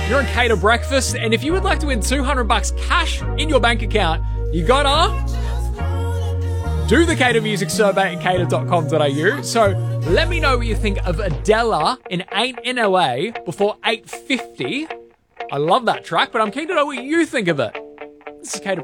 You're on Cater Breakfast, and if you would like to win $200 cash in your bank account, you gotta do the Cater Music Survey at cater.com.au. So let me know what you think of Adela in Ain't in LA before 8:50. I love that track, but I'm keen to know what you think of it. This is Cater